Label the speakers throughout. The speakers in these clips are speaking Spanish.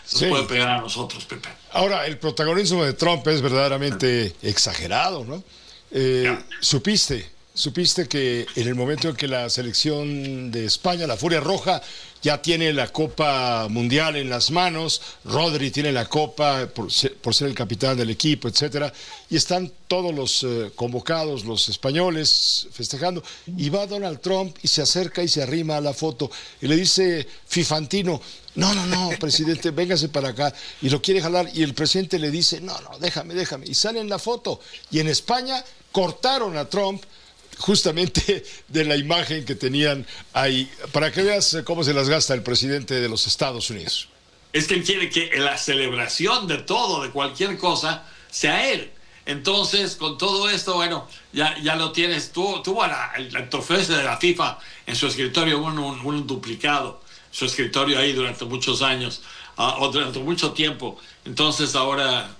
Speaker 1: nos
Speaker 2: Sí.
Speaker 1: puede pegar a nosotros, Pepe.
Speaker 2: Ahora, el protagonismo de Trump es verdaderamente exagerado, ¿no?
Speaker 1: Ya.
Speaker 2: Supiste que en el momento en que la selección de España, la Furia Roja, ya tiene la Copa Mundial en las manos, Rodri tiene la Copa por ser el capitán del equipo, etcétera, y están todos los convocados, los españoles, festejando, y va Donald Trump y se acerca y se arrima a la foto, y le dice Fifantino, no, presidente, véngase para acá, y lo quiere jalar, y el presidente le dice, no, déjame, y sale en la foto, y en España cortaron a Trump justamente de la imagen que tenían ahí, para que veas cómo se las gasta el presidente de los Estados Unidos.
Speaker 1: Es que él quiere que la celebración de todo, de cualquier cosa, sea él. Entonces, con todo esto, bueno, ya lo tienes. Tuvo el trofeo ese de la FIFA en su escritorio, un duplicado, su escritorio ahí durante muchos años, o durante mucho tiempo. Entonces, ahora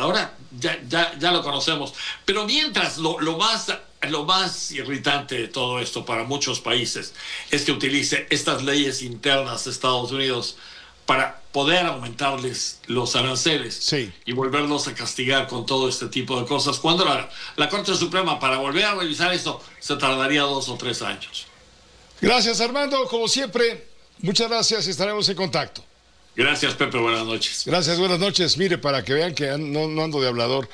Speaker 1: ya lo conocemos. Pero mientras, lo más irritante de todo esto para muchos países es que utilice estas leyes internas de Estados Unidos para poder aumentarles los aranceles,
Speaker 2: sí,
Speaker 1: y volverlos a castigar con todo este tipo de cosas, cuando la Corte Suprema, para volver a revisar esto, se tardaría 2 o 3 años.
Speaker 2: Gracias, Armando, como siempre, muchas gracias, estaremos en contacto.
Speaker 1: Gracias, Pepe, buenas noches.
Speaker 2: Gracias, buenas noches. Mire, para que vean que no ando de hablador,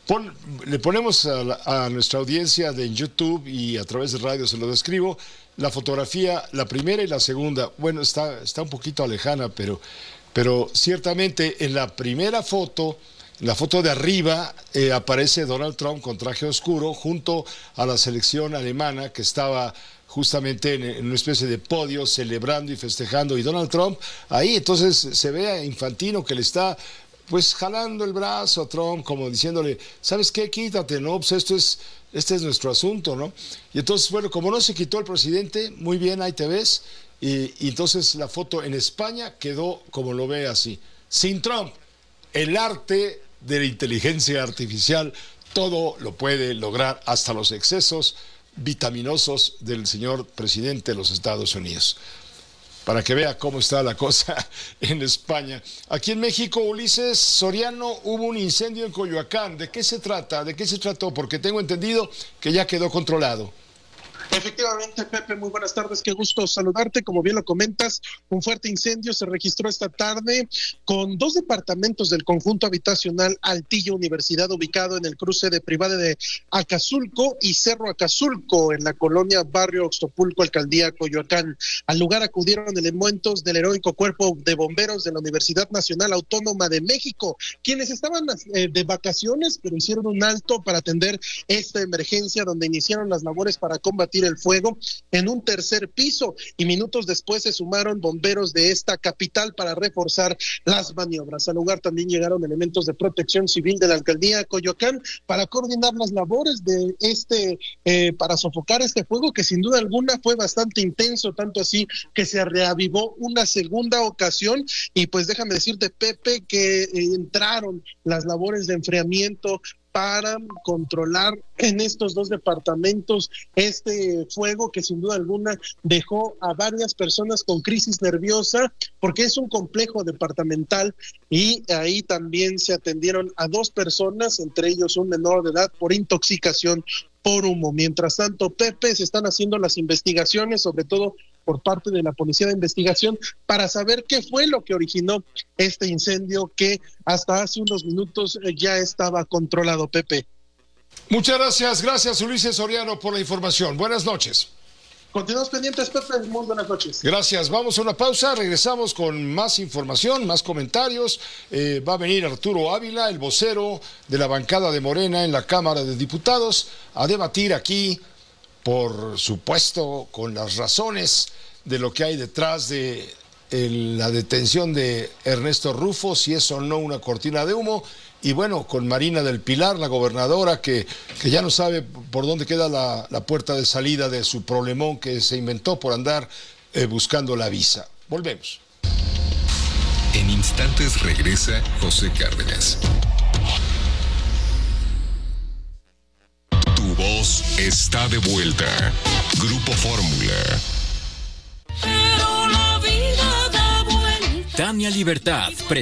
Speaker 2: le ponemos a nuestra audiencia de YouTube y a través de radio, se lo describo, la fotografía, la primera y la segunda. Bueno, está un poquito lejana, pero ciertamente en la primera foto, la foto de arriba, aparece Donald Trump con traje oscuro junto a la selección alemana que estaba justamente en una especie de podio celebrando y festejando, y Donald Trump ahí. Entonces se ve a Infantino que le está pues jalando el brazo a Trump, como diciéndole, ¿sabes qué? Quítate, ¿no? Pues este es nuestro asunto, ¿no? Y entonces, bueno, como no se quitó el presidente, muy bien, ahí te ves, y entonces la foto en España quedó como lo ve así, sin Trump. El arte de la inteligencia artificial todo lo puede lograr, hasta los excesos vitaminosos del señor presidente de los Estados Unidos. Para que vea cómo está la cosa en España. Aquí en México, Ulises Soriano, hubo un incendio en Coyoacán. ¿De qué se trata? ¿De qué se trató? Porque tengo entendido que ya quedó controlado.
Speaker 3: Efectivamente, Pepe, muy buenas tardes, qué gusto saludarte. Como bien lo comentas, un fuerte incendio se registró esta tarde con 2 departamentos del conjunto habitacional Altillo Universidad, ubicado en el cruce de Privada de Acazulco y Cerro Acazulco, en la colonia Barrio Oxtopulco, Alcaldía Coyoacán. Al lugar acudieron elementos del heroico Cuerpo de Bomberos de la Universidad Nacional Autónoma de México, quienes estaban de vacaciones, pero hicieron un alto para atender esta emergencia, donde iniciaron las labores para combatir el fuego en un tercer piso, y minutos después se sumaron bomberos de esta capital para reforzar las maniobras. Al lugar también llegaron elementos de protección civil de la alcaldía Coyoacán para coordinar las labores de para sofocar este fuego, que sin duda alguna fue bastante intenso, tanto así que se reavivó una segunda ocasión. Y pues déjame decirte, Pepe, que entraron las labores de enfriamiento para controlar en estos 2 departamentos este fuego, que sin duda alguna dejó a varias personas con crisis nerviosa, porque es un complejo departamental, y ahí también se atendieron a 2 personas, entre ellos un menor de edad, por intoxicación por humo. Mientras tanto, Pepe, se están haciendo las investigaciones, sobre todo por parte de la Policía de Investigación, para saber qué fue lo que originó este incendio, que hasta hace unos minutos ya estaba controlado, Pepe.
Speaker 2: Muchas gracias Ulises Soriano por la información. Buenas noches.
Speaker 3: Continuamos pendientes, Pepe, muy buenas noches.
Speaker 2: Gracias, vamos a una pausa, regresamos con más información, más comentarios. Va a venir Arturo Ávila, el vocero de la bancada de Morena en la Cámara de Diputados, a debatir aquí, por supuesto, con las razones de lo que hay detrás de la detención de Ernesto Rufo, si es o no una cortina de humo. Y bueno, con Marina del Pilar, la gobernadora, que ya no sabe por dónde queda la puerta de salida de su problemón que se inventó por andar buscando la visa. Volvemos.
Speaker 4: En instantes regresa José Cárdenas. Tu voz está de vuelta. Grupo Fórmula.
Speaker 5: Pero la vida da vuelta. Tania Libertad